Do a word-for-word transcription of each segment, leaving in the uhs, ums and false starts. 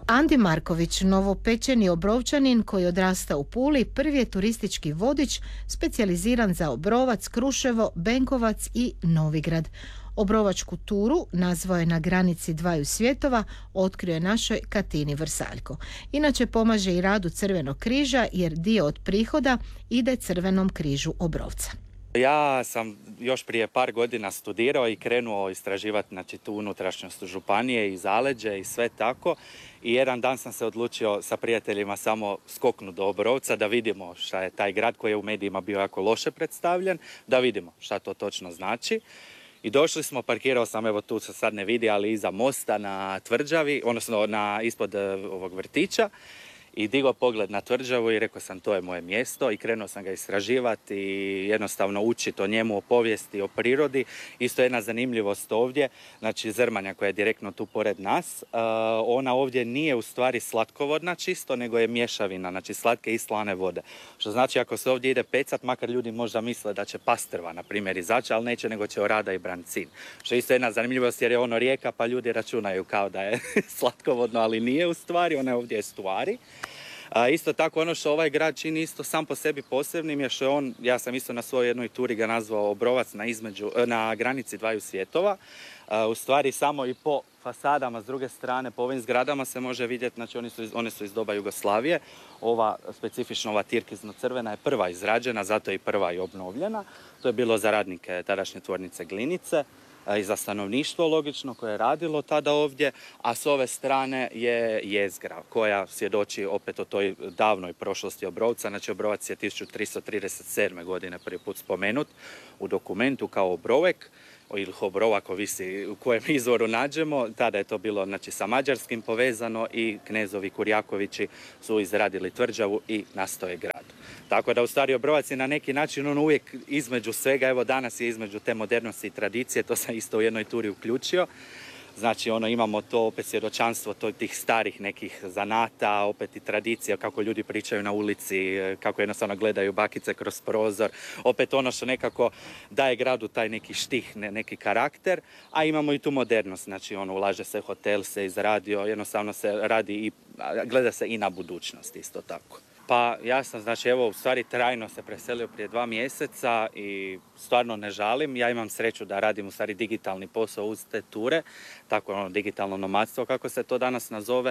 Andi Marković, novopečeni Obrovčanin koji odrasta u Puli, prvi je turistički vodič specijaliziran za Obrovac, Kruševo, Benkovac i Novigrad. Obrovačku turu nazvao je Na granici dvaju svjetova, otkrio je našoj Katini Vrsaljko. Inače pomaže i radu Crvenog križa jer dio od prihoda ide Crvenom križu Obrovca. Ja sam još prije par godina studirao i krenuo istraživati, znači, tu unutrašnjost županije i zaleđe i sve tako. I jedan dan sam se odlučio sa prijateljima samo skoknuti do Obrovca da vidimo šta je taj grad koji je u medijima bio jako loše predstavljen, da vidimo šta to točno znači. I došli smo, parkirao sam, evo tu se sad ne vidi, ali iza mosta na Tvrđavi, odnosno na, ispod ovog vrtića. I digao pogled na Tvrđavu i rekao sam to je moje mjesto i krenuo sam ga istraživati i jednostavno učiti o njemu, o povijesti, o prirodi. Isto jedna zanimljivost ovdje, znači Zrmanja koja je direktno tu pored nas, uh, ona ovdje nije u stvari slatkovodna čisto, nego je mješavina, znači slatke i slane vode. Što znači ako se ovdje ide pecat, makar ljudi možda misle da će pastrva, na primjer, izaći, ali neće, nego će orada i brancin. Što je isto jedna zanimljivost jer je ono rijeka pa ljudi računaju kao da je slatkovodno, ali nije u stvari, ona je ovdje estuari. A, isto tako ono što ovaj grad čini isto sam po sebi posebnim je što je on, ja sam isto na svojoj jednoj turi ga nazvao Obrovac na, između, na granici dvaju svjetova. A, u stvari samo i po fasadama s druge strane, po ovim zgradama se može vidjeti, znači oni su iz, one su iz doba Jugoslavije. Ova specifično, ova tirkizno-crvena je prva izrađena, zato je i prva i obnovljena. To je bilo za radnike tadašnje tvornice Glinice i za stanovništvo, logično, koje je radilo tada ovdje, a s ove strane je jezgra koja svjedoči opet o toj davnoj prošlosti Obrovca. Znači Obrovac je tisuću tristo trideset sedme. godine prvi put spomenut u dokumentu kao Obrovek ili Obrovak, ovisi u kojem izvoru nađemo. Tada je to bilo, znači, sa mađarskim povezano i knezovi Kurjakovići su izradili Tvrđavu i nastao je grad. Tako da u stvari Obrovac je na neki način on uvijek između svega, evo danas je između te modernosti i tradicije, to sam isto u jednoj turi uključio. Znači ono imamo to opet svjedočanstvo to, tih starih nekih zanata, opet i tradicija kako ljudi pričaju na ulici, kako jednostavno gledaju bakice kroz prozor. Opet ono što nekako daje gradu taj neki štih, ne, neki karakter, a imamo i tu modernost. Znači ono ulaže se hotel, se izradio, jednostavno se radi i gleda se i na budućnost isto tako. Pa ja sam, znači evo, u stvari trajno se preselio prije dva mjeseca i stvarno ne žalim. Ja imam sreću da radim u stvari digitalni posao uz te ture, tako ono digitalno nomadstvo kako se to danas nazove.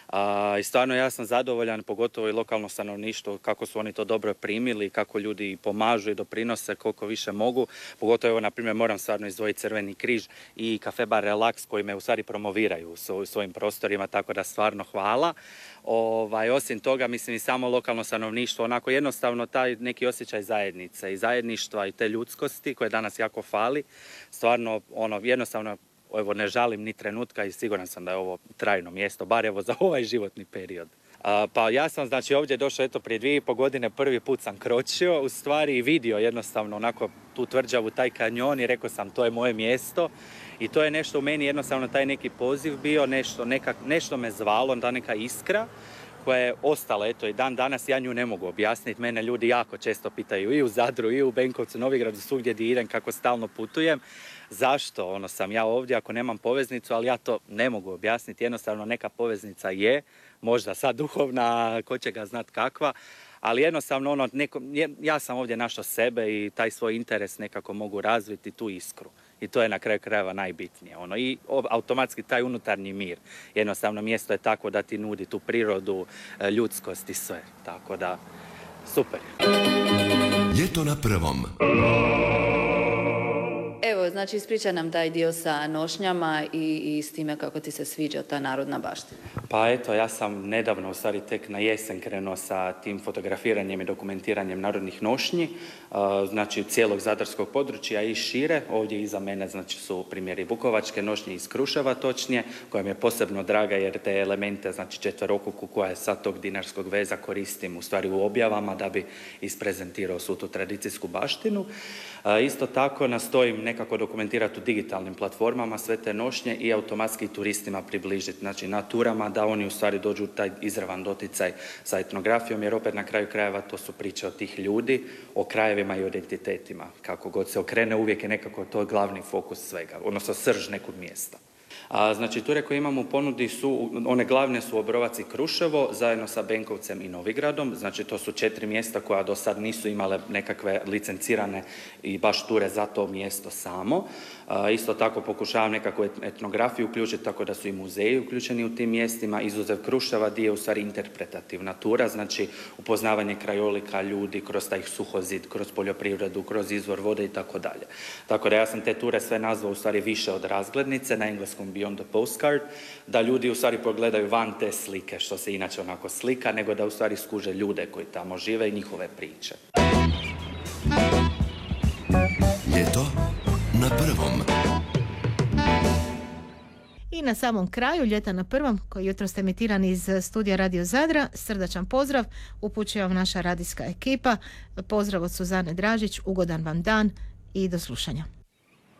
A, I stvarno ja sam zadovoljan, pogotovo i lokalno stanovništvo, kako su oni to dobro primili, kako ljudi pomažu i doprinose koliko više mogu. Pogotovo evo, na primjer, moram stvarno izdvojiti Crveni križ i Cafe Bar Relax koji me u stvari promoviraju u svojim prostorima, tako da stvarno hvala. Ovaj, osim toga, mislim i samo lokalno stanovništvo, onako jednostavno taj neki osjećaj zajednice i zajedništva i te ljudskosti koje danas jako fali, stvarno ono jednostavno evo, ne žalim ni trenutka i siguran sam da je ovo trajno mjesto, bar evo za ovaj životni period. A, pa ja sam znači ovdje došao eto prije dvije i pol godine, prvi put sam kročio u stvari i vidio jednostavno onako tu Tvrđavu, taj kanjon i rekao sam to je moje mjesto. I to je nešto u meni, jednostavno taj neki poziv bio, nešto, nekak, nešto me zvalo, ta neka iskra koja je ostala, eto i dan danas ja nju ne mogu objasniti. Mene ljudi jako često pitaju i u Zadru, i u Benkovcu, Novigradu, svugdje gdje idem, kako stalno putujem. Zašto ono sam ja ovdje ako nemam poveznicu, ali ja to ne mogu objasniti. Jednostavno neka poveznica je, možda sad duhovna, ko će ga znat kakva, ali jednostavno ono, neko, ja sam ovdje našao sebe i taj svoj interes nekako mogu razviti, tu iskru. I to je na kraju krajeva najbitnije. Ono. I automatski taj unutarnji mir. Jednostavno mjesto je tako da ti nudi tu prirodu, ljudskost i sve. Tako da, super. Ljeto na prvom. Evo, znači ispričaj nam taj dio sa nošnjama i, i s time kako ti se sviđa ta narodna baština. Pa eto, ja sam nedavno, u stvari tek na jesen krenuo sa tim fotografiranjem i dokumentiranjem narodnih nošnji, znači cijelog zadarskog područja i šire. Ovdje iza mene znači, su primjeri vukovačke nošnje iz Kruševa točnije, koja mi je posebno draga jer te elemente, znači četverokuku koja je sad tog dinarskog veza koristim u stvari u objavama da bi isprezentirao svu tu tradicijsku baštinu. Isto tako nastojim nekako dokumentirati u digitalnim platformama sve te nošnje i automatski turistima približiti, znači na turama da oni u stvari dođu u taj izravan doticaj sa etnografijom, jer opet na kraju krajeva to su priče od tih ljudi, o krajevima i o identitetima. Kako god se okrene, uvijek je nekako to glavni fokus svega, odnosno srž nekog mjesta. A, znači, ture koje imamo u ponudi su, one glavne su Obrovac i Kruševo, zajedno sa Benkovcem i Novigradom. Znači, to su četiri mjesta koja do sad nisu imale nekakve licencirane i baš ture za to mjesto samo. A, isto tako pokušavam nekakvu etnografiju uključiti, tako da su i muzeji uključeni u tim mjestima. Izuzev Kruševa, gdje je u stvari interpretativna tura, znači upoznavanje krajolika, ljudi, kroz taj suhozid, kroz poljoprivredu, kroz izvor vode i tako dalje. Tako da ja sam te ture sve nazvao u stvari više od razglednice, na engleskom Beyond the Postcard, da ljudi u stvari pogledaju van te slike, što se inače onako slika, nego da u stvari skuže ljude koji tamo žive i njihove priče. Ljeto na prvom. I na samom kraju Ljeta na prvom, koji jutro ste emitirani iz studija Radio Zadra, srdačan pozdrav upućuje vam naša radijska ekipa. Pozdrav od Suzane Dražić, ugodan vam dan i do slušanja.